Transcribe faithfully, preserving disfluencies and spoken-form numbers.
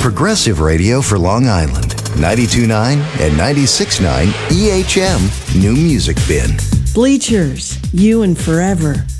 Progressive Radio for Long Island. ninety-two point nine and ninety-six point nine E H M New Music Bin. Bleachers, You and Forever.